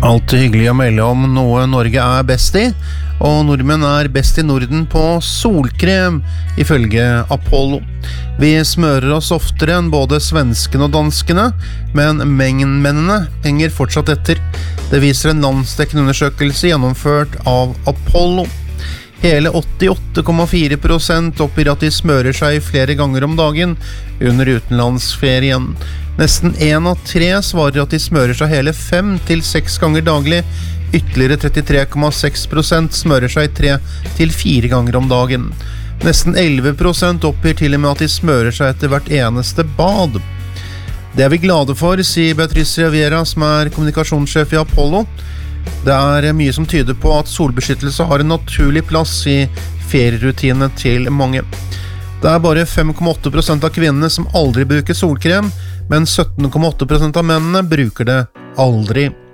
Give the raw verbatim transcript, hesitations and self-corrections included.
Alltid hyggelig å melde om noe Norge er best i, og nordmenn er best i Norden på solkrem, ifølge Apollo. Vi smører oss oftere enn både svenskene og danskene, men mengenmennene henger fortsatt etter. Det viser en landsdekkende undersøkelse gjennomført av Apollo. Hele åttiåtte komma fire prosent oppgir at de smører seg flere ganger om dagen under utenlandsferien. Nesten en av tre svarer at de smører seg hele fem til seks ganger daglig. Ytterligere trettitre komma seks prosent smører seg tre til fire ganger om dagen. Nesten elleve prosent oppgir til og med at de smører seg etter hvert eneste bad. Det er vi glade for, sier Beatrice Riviera, som er kommunikasjonssjef i Apollo. Det er mye som tyder på at solbeskyttelse har en naturlig plass i ferierutinene til mange. Det er bare fem komma åtte prosent av kvinnene som aldri bruker solkrem, men sytten komma åtte prosent av mennene bruker det aldri.